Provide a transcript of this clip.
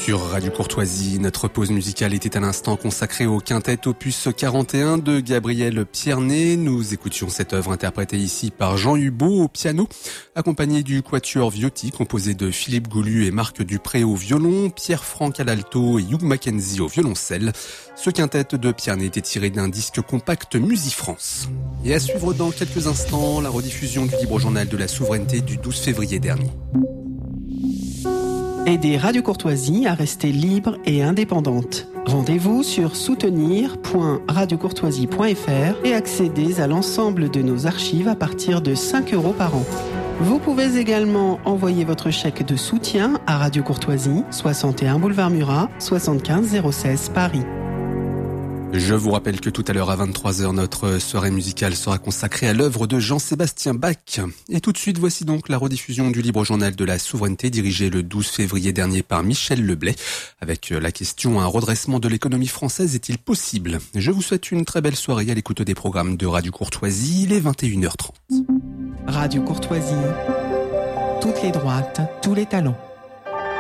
Sur Radio Courtoisie, notre pause musicale était à l'instant consacrée au quintet opus 41 de Gabriel Pierné. Nous écoutions cette œuvre interprétée ici par Jean Hubaut au piano, accompagné du quatuor Viotti composé de Philippe Goulu et Marc Dupré au violon, Pierre-Franck à l'alto et Hugh Mackenzie au violoncelle. Ce quintet de Pierné était tiré d'un disque compact Musifrance. Et à suivre dans quelques instants, la rediffusion du libre journal de la souveraineté du 12 février dernier. Aidez Radio Courtoisie à rester libre et indépendante. Rendez-vous sur soutenir.radiocourtoisie.fr et accédez à l'ensemble de nos archives à partir de 5 € par an. Vous pouvez également envoyer votre chèque de soutien à Radio Courtoisie, 61 boulevard Murat, 75 016 Paris. Je vous rappelle que tout à l'heure à 23h, notre soirée musicale sera consacrée à l'œuvre de Jean-Sébastien Bach. Et tout de suite, voici donc la rediffusion du libre journal de la souveraineté dirigé le 12 février dernier par Michel Leblay. Avec la question, un redressement de l'économie française est-il possible? Je vous souhaite une très belle soirée à l'écoute des programmes de Radio Courtoisie, il est 21h30. Radio Courtoisie, toutes les droites, tous les talents.